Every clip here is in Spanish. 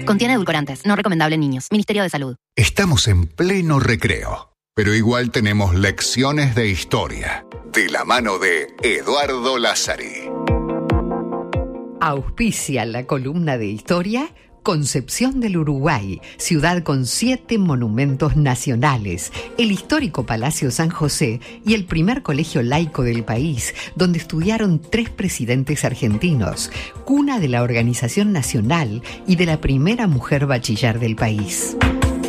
Contiene edulcorantes, no recomendable en niños. Ministerio de Salud. Estamos en pleno recreo, pero igual tenemos lecciones de historia. De la mano de Eduardo Lázari. Auspicia la columna de historia Concepción del Uruguay, ciudad con 7 monumentos nacionales, el histórico Palacio San José y el primer colegio laico del país, donde estudiaron 3 presidentes argentinos, cuna de la Organización Nacional y de la primera mujer bachiller del país.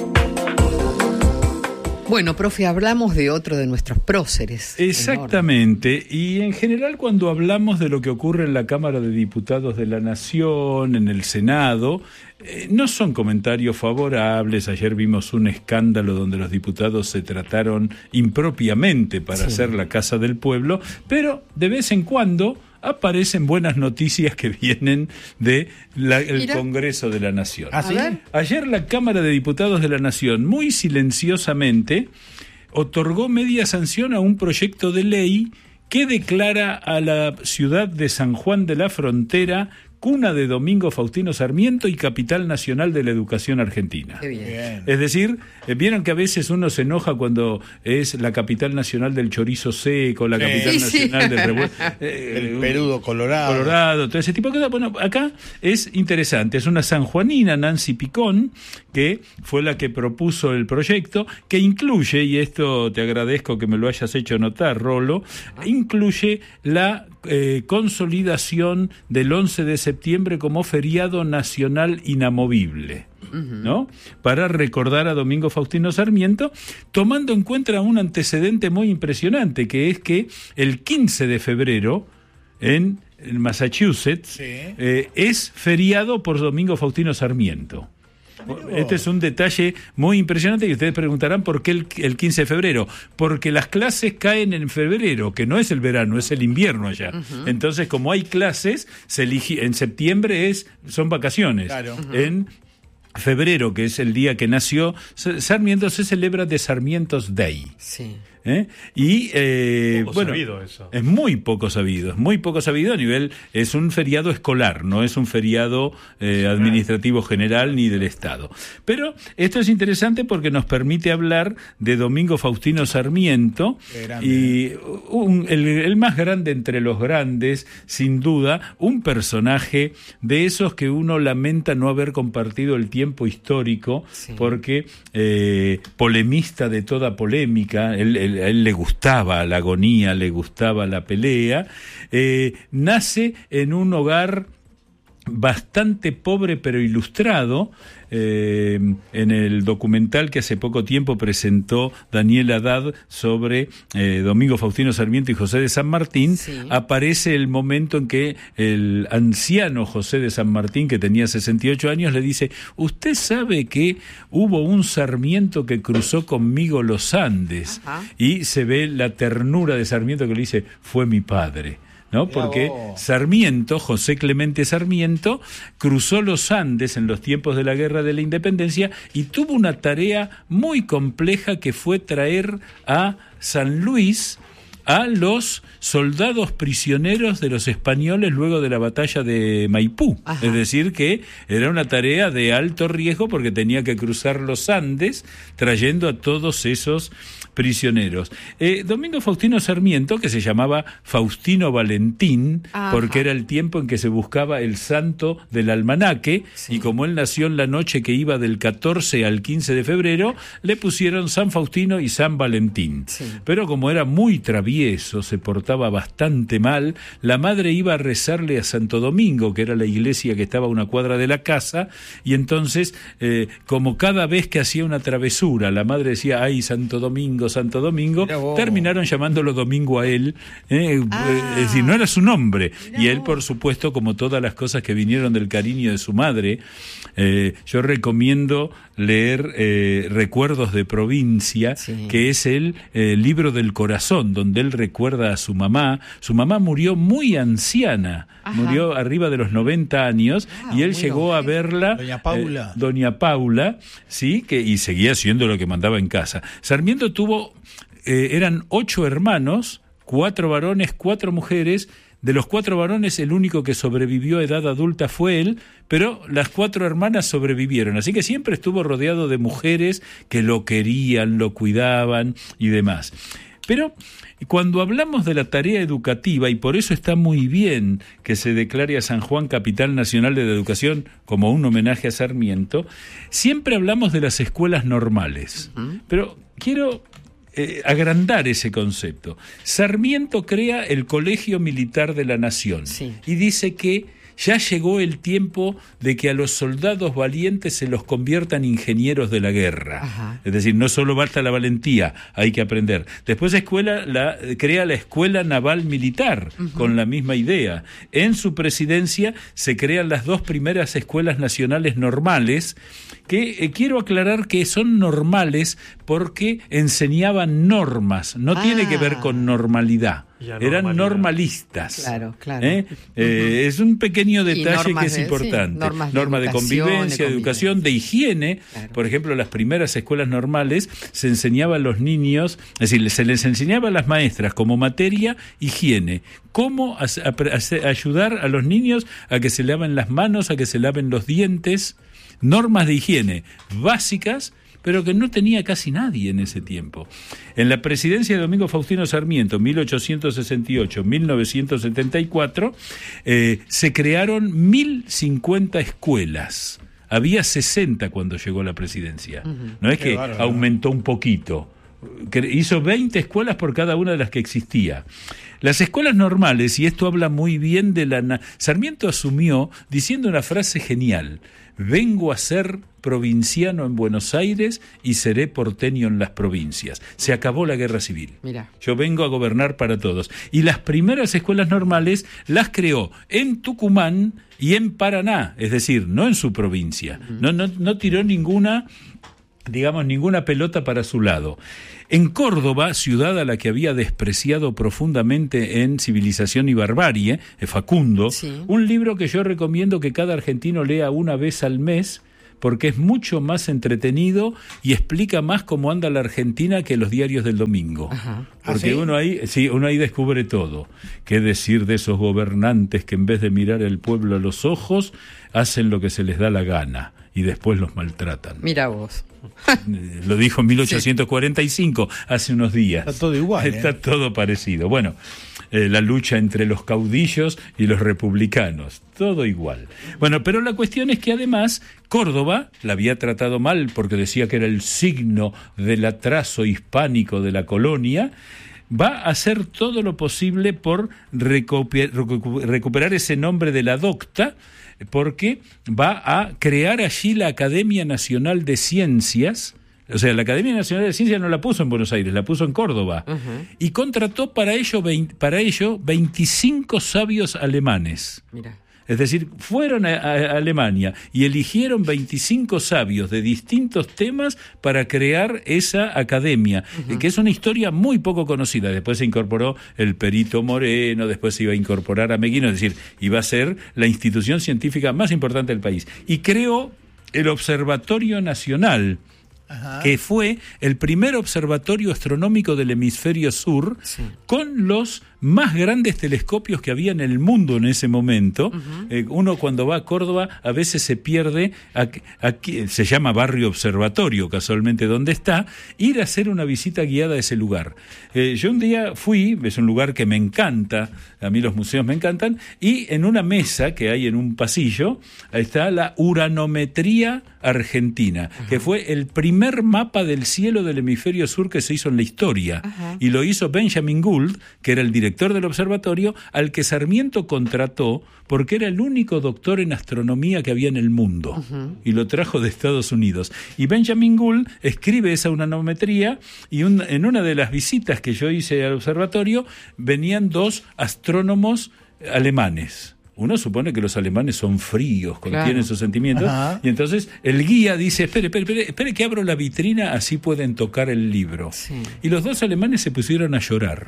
Bueno, profe, hablamos de otro de nuestros próceres. Exactamente, enorme. Y en general cuando hablamos de lo que ocurre en la Cámara de Diputados de la Nación, en el Senado, no son comentarios favorables. Ayer vimos un escándalo donde los diputados se trataron impropiamente para hacer la Casa del Pueblo, pero de vez en cuando aparecen buenas noticias que vienen del Congreso de la Nación. ¿Ah, sí? Ayer la Cámara de Diputados de la Nación, muy silenciosamente, otorgó media sanción a un proyecto de ley que declara a la ciudad de San Juan de la Frontera cuna de Domingo Faustino Sarmiento y capital nacional de la educación argentina. Qué bien. Es decir, vieron que a veces uno se enoja cuando es la capital nacional del chorizo seco, la capital nacional del revuelto, el peludo colorado, todo ese tipo de cosas. Bueno, acá es interesante, es una sanjuanina, Nancy Picón, que fue la que propuso el proyecto, que incluye, y esto te agradezco que me lo hayas hecho notar, Rolo, incluye la consolidación del 11 de septiembre como feriado nacional inamovible, ¿no? Para recordar a Domingo Faustino Sarmiento, tomando en cuenta un antecedente muy impresionante, que es que el 15 de febrero en Massachusetts es feriado por Domingo Faustino Sarmiento. Este es un detalle muy impresionante y ustedes preguntarán por qué el 15 de febrero. Porque las clases caen en febrero, que no es el verano, es el invierno allá. Entonces, como hay clases, se elige, en septiembre son vacaciones. Claro. En febrero, que es el día que nació Sarmiento, se celebra The Sarmiento's Day. Sí. Y bueno, sabido eso. Es muy poco sabido a nivel, es un feriado escolar, no es un feriado administrativo general ni del Estado. Pero esto es interesante porque nos permite hablar de Domingo Faustino Sarmiento, y el más grande entre los grandes, sin duda, un personaje de esos que uno lamenta no haber compartido el tiempo histórico, porque polemista de toda polémica, a él le gustaba la agonía, le gustaba la pelea, nace en un hogar bastante pobre pero ilustrado. En el documental que hace poco tiempo presentó Daniel Haddad sobre Domingo Faustino Sarmiento y José de San Martín, aparece el momento en que el anciano José de San Martín, que tenía 68 años, le dice: ¿usted sabe que hubo un Sarmiento que cruzó conmigo los Andes? Y se ve la ternura de Sarmiento, que le dice: fue mi padre, ¿no? Porque Sarmiento, José Clemente Sarmiento, cruzó los Andes en los tiempos de la Guerra de la Independencia y tuvo una tarea muy compleja, que fue traer a San Luis a los soldados prisioneros de los españoles luego de la batalla de Maipú. Es decir, que era una tarea de alto riesgo porque tenía que cruzar los Andes trayendo a todos esos prisioneros. Domingo Faustino Sarmiento, que se llamaba Faustino Valentín, porque era el tiempo en que se buscaba el santo del almanaque, y como él nació en la noche que iba del 14 al 15 de febrero, le pusieron San Faustino y San Valentín. Pero como era muy travieso, se portaba bastante mal, la madre iba a rezarle a Santo Domingo, que era la iglesia que estaba a una cuadra de la casa, y entonces, como cada vez que hacía una travesura, la madre decía: ay, Santo Domingo, terminaron llamándolo Domingo a él, es decir, no era su nombre, y él, por supuesto, como todas las cosas que vinieron del cariño de su madre, yo recomiendo leer Recuerdos de Provincia, que es el libro del corazón, donde él recuerda a su mamá. Su mamá murió muy anciana, murió arriba de los 90 años, y él llegó a verla, Doña Paula, sí, y seguía haciendo lo que mandaba en casa. Sarmiento tuvo, eran 8 hermanos, 4 varones, 4 mujeres, de los 4 varones, el único que sobrevivió a edad adulta fue él, pero las 4 hermanas sobrevivieron. Así que siempre estuvo rodeado de mujeres que lo querían, lo cuidaban y demás. Pero cuando hablamos de la tarea educativa, y por eso está muy bien que se declare a San Juan capital nacional de la educación como un homenaje a Sarmiento, siempre hablamos de las escuelas normales. Pero quiero agrandar ese concepto. Sarmiento crea el Colegio Militar de la Nación y dice que ya llegó el tiempo de que a los soldados valientes se los conviertan ingenieros de la guerra. Ajá. Es decir, no solo basta la valentía, hay que aprender. Después crea la Escuela Naval Militar, con la misma idea. En su presidencia se crean las 2 primeras escuelas nacionales normales, que quiero aclarar que son normales porque enseñaban normas, no tiene que ver con normalidad. Eran normalistas. Claro. Es un pequeño detalle que es importante. Normas de convivencia, de educación, de higiene. Claro. Por ejemplo, las primeras escuelas normales se enseñaba a los niños, es decir, se les enseñaba a las maestras como materia higiene. Cómo ayudar a los niños a que se laven las manos, a que se laven los dientes. Normas de higiene básicas, pero que no tenía casi nadie en ese tiempo. En la presidencia de Domingo Faustino Sarmiento, 1868-1974, se crearon 1.050 escuelas. Había 60 cuando llegó a la presidencia. No es que aumentó un poquito. Hizo 20 escuelas por cada una de las que existía. Las escuelas normales, y esto habla muy bien de Sarmiento asumió diciendo una frase genial: vengo a ser provinciano en Buenos Aires y seré porteño en las provincias. Se acabó la guerra civil. Mirá. Yo vengo a gobernar para todos. Y las primeras escuelas normales las creó en Tucumán y en Paraná, es decir, no en su provincia. No tiró ninguna pelota para su lado. En Córdoba, ciudad a la que había despreciado profundamente en Civilización y Barbarie, Facundo, un libro que yo recomiendo que cada argentino lea una vez al mes, porque es mucho más entretenido y explica más cómo anda la Argentina que los diarios del domingo. Porque uno ahí descubre todo. ¿Qué decir de esos gobernantes que en vez de mirar al pueblo a los ojos, hacen lo que se les da la gana y después los maltratan? Mira vos. Lo dijo en 1845, hace unos días. Está todo igual. Está todo parecido. Bueno, la lucha entre los caudillos y los republicanos, todo igual. Bueno, pero la cuestión es que además Córdoba la había tratado mal porque decía que era el signo del atraso hispánico de la colonia. Va a hacer todo lo posible por recuperar ese nombre de la docta, porque va a crear allí la Academia Nacional de Ciencias. O sea, la Academia Nacional de Ciencias no la puso en Buenos Aires, la puso en Córdoba. Y contrató para ello 25 sabios alemanes. Mira. Es decir, fueron a Alemania y eligieron 25 sabios de distintos temas para crear esa academia, que es una historia muy poco conocida. Después se incorporó el Perito Moreno, después se iba a incorporar a Meguino, es decir, iba a ser la institución científica más importante del país. Y creó el Observatorio Nacional, que fue el primer observatorio astronómico del hemisferio sur, con los más grandes telescopios que había en el mundo en ese momento. Uno cuando va a Córdoba a veces se pierde, aquí se llama Barrio Observatorio, casualmente donde está, ir a hacer una visita guiada a ese lugar. Yo un día fui, es un lugar que me encanta, a mí los museos me encantan, y en una mesa que hay en un pasillo está la uranometría argentina, que fue el primer mapa del cielo del hemisferio sur que se hizo en la historia, y lo hizo Benjamin Gould, que era el director del observatorio, al que Sarmiento contrató porque era el único doctor en astronomía que había en el mundo, y lo trajo de Estados Unidos. Y Benjamin Gould escribe esa uranometría, y en una de las visitas que yo hice al observatorio venían 2 astrónomos alemanes. Uno supone que los alemanes son fríos, contienen sus sentimientos, y entonces el guía dice, espere que abro la vitrina, así pueden tocar el libro. Y los 2 alemanes se pusieron a llorar.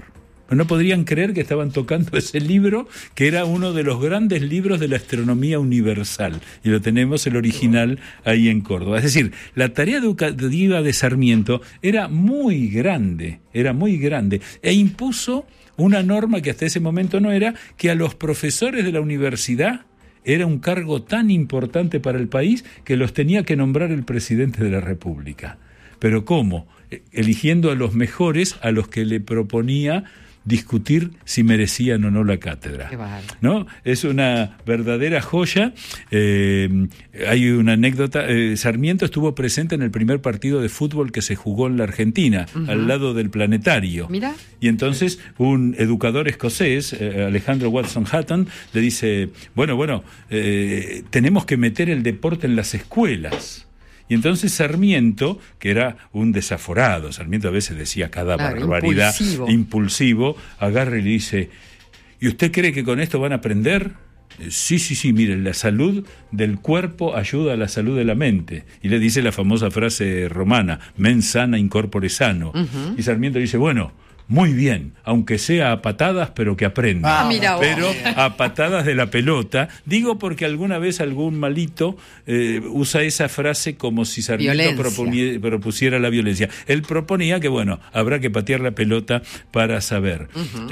No podrían creer que estaban tocando ese libro, que era uno de los grandes libros de la astronomía universal. Y lo tenemos, el original, ahí en Córdoba. Es decir, la tarea educativa de Sarmiento era muy grande, e impuso una norma que hasta ese momento no era, que a los profesores de la universidad era un cargo tan importante para el país que los tenía que nombrar el presidente de la República. ¿Pero cómo? Eligiendo a los mejores, a los que le proponía discutir si merecían o no la cátedra, ¿no? Es una verdadera joya. Hay una anécdota. Sarmiento estuvo presente en el primer partido de fútbol que se jugó en la Argentina, al lado del planetario. Mira. Y entonces un educador escocés, Alejandro Watson Hutton, le dice, bueno, tenemos que meter el deporte en las escuelas. Y entonces Sarmiento, que era un desaforado, Sarmiento a veces decía cada barbaridad, impulsivo, agarra y le dice, ¿y usted cree que con esto van a aprender? Sí, miren, la salud del cuerpo ayuda a la salud de la mente. Y le dice la famosa frase romana, mens sana in corpore sano. Y Sarmiento dice, bueno, muy bien, aunque sea a patadas, pero que aprenda. Pero a patadas de la pelota. Digo porque alguna vez algún malito usa esa frase como si Sarmiento propusiera la violencia. Él proponía que, bueno, habrá que patear la pelota para saber.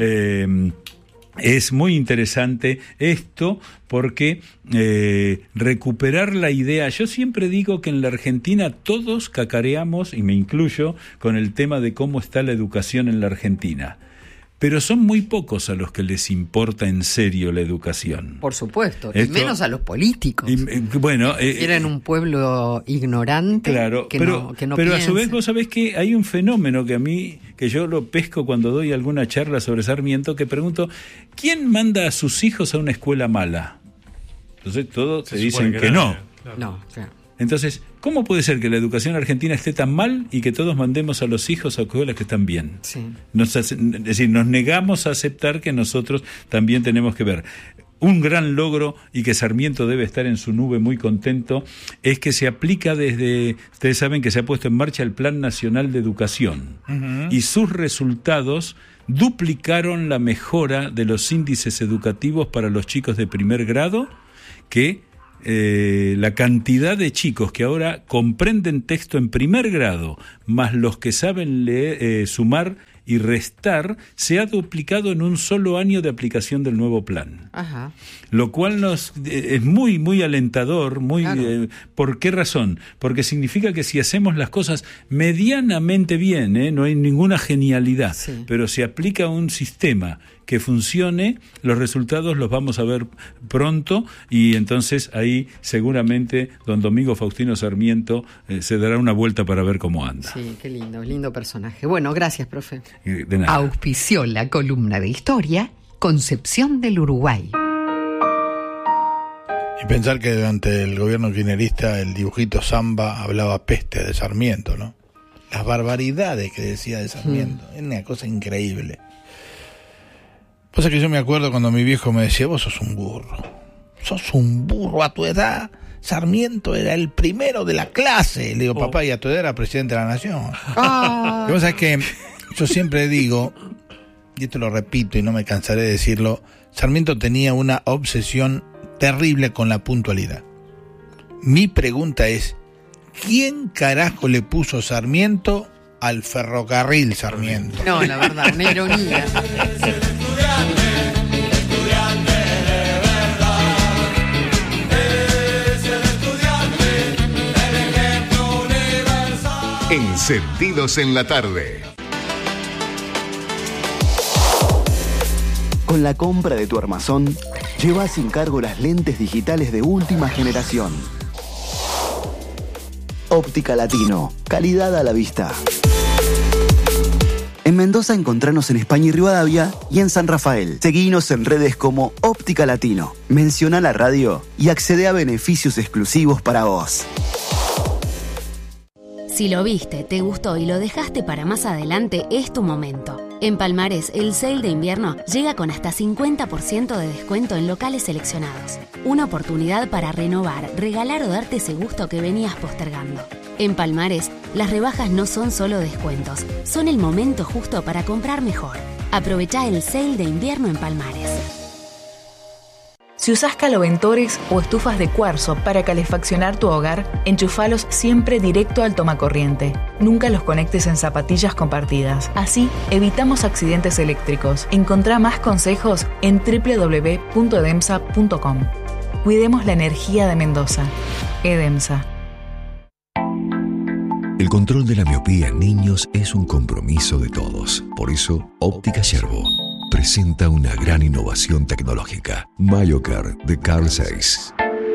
Es muy interesante esto porque recuperar la idea. Yo siempre digo que en la Argentina todos cacareamos, y me incluyo, con el tema de cómo está la educación en la Argentina. Pero son muy pocos a los que les importa en serio la educación. Por supuesto, y menos a los políticos. Eran un pueblo ignorante, claro, que pero a su vez vos sabés que hay un fenómeno que yo lo pesco cuando doy alguna charla sobre Sarmiento, que pregunto, ¿quién manda a sus hijos a una escuela mala? Entonces todos te dicen que no. Claro. No, claro. Entonces, ¿cómo puede ser que la educación argentina esté tan mal y que todos mandemos a los hijos a escuelas que están bien? Sí. Es decir, nos negamos a aceptar que nosotros también tenemos que ver. Un gran logro, y que Sarmiento debe estar en su nube muy contento, es que se aplica ustedes saben que se ha puesto en marcha el Plan Nacional de Educación, y sus resultados duplicaron la mejora de los índices educativos para los chicos de primer grado, que la cantidad de chicos que ahora comprenden texto en primer grado, más los que saben leer, sumar y restar, se ha duplicado en un solo año de aplicación del nuevo plan. Ajá. Lo cual es muy, muy alentador. Claro. ¿Por qué razón? Porque significa que si hacemos las cosas medianamente bien, no hay ninguna genialidad, pero si aplica un sistema que funcione, los resultados los vamos a ver pronto, y entonces ahí seguramente don Domingo Faustino Sarmiento se dará una vuelta para ver cómo anda. Sí, qué lindo personaje. Bueno, gracias, profe. De nada. Auspició la columna de historia Concepción del Uruguay. Y pensar que durante el gobierno kirchnerista el dibujito Zamba hablaba peste de Sarmiento, ¿no? Las barbaridades que decía de Sarmiento, es una cosa increíble. Cosa que yo me acuerdo cuando mi viejo me decía, vos sos un burro a tu edad. Sarmiento era el primero de la clase. Le digo, papá, y a tu edad era presidente de la nación. Lo que pasa es que yo siempre digo, y esto lo repito y no me cansaré de decirlo, Sarmiento tenía una obsesión terrible con la puntualidad. Mi pregunta es, ¿quién carajo le puso Sarmiento al ferrocarril Sarmiento? No, la verdad, una ironía. Encendidos en la tarde. Con la compra de tu armazón, lleva sin cargo las lentes digitales de última generación. Óptica Latino, calidad a la vista. En Mendoza encontranos en España y Rivadavia, y en San Rafael. Seguinos en redes como Óptica Latino. Menciona la radio y accede a beneficios exclusivos para vos. Si lo viste, te gustó y lo dejaste para más adelante, es tu momento. En Palmarés, el sale de invierno llega con hasta 50% de descuento en locales seleccionados. Una oportunidad para renovar, regalar o darte ese gusto que venías postergando. En Palmarés, las rebajas no son solo descuentos, son el momento justo para comprar mejor. Aprovechá el sale de invierno en Palmares. Si usás caloventores o estufas de cuarzo para calefaccionar tu hogar, enchufalos siempre directo al tomacorriente. Nunca los conectes en zapatillas compartidas. Así, evitamos accidentes eléctricos. Encontrá más consejos en www.edemsa.com. Cuidemos la energía de Mendoza. Edemsa. El control de la miopía en niños es un compromiso de todos. Por eso, Óptica Yerbo presenta una gran innovación tecnológica. MyoCare de Carl Zeiss.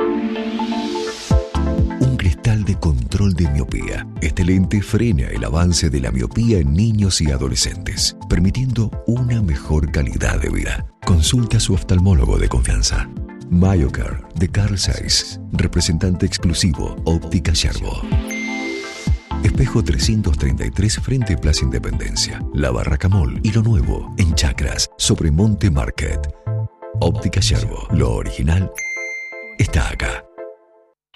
Un cristal de control de miopía. Este lente frena el avance de la miopía en niños y adolescentes, permitiendo una mejor calidad de vida. Consulta a su oftalmólogo de confianza. MyoCare de Carl Zeiss, representante exclusivo Óptica Yerbo. Espejo 333 frente Plaza Independencia, La Barraca Mall y lo nuevo en Chacras, sobre Monte Market. Óptica Yerbo, lo original está acá.